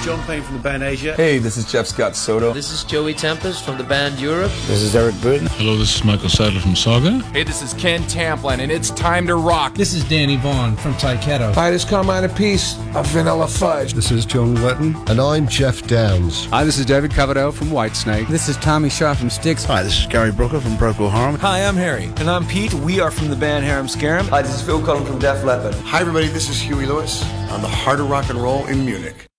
John Payne from the band Asia. Hey, this is Jeff Scott Soto. This is Joey Tempest from the band Europe. This is Eric Burton. Hello, this is Michael Sadler from Saga. Hey, this is Ken Tamplin, and it's time to rock. This is Danny Vaughn from Tyketto. Hi, this is Carmine Peace of Vanilla Fudge. This is Joan Letton. And I'm Jeff Downs. Hi, this is David Coverdale from Whitesnake. This is Tommy Shaw from Styx. Hi, this is Gary Brooker from Procol Harum. Hi, I'm Harry. And I'm Pete. We are from the band Harum Scarum. Hi, this is Phil Cullen from Def Leppard. Hi, everybody. This is Huey Lewis on the Heart of Rock and Roll in Munich.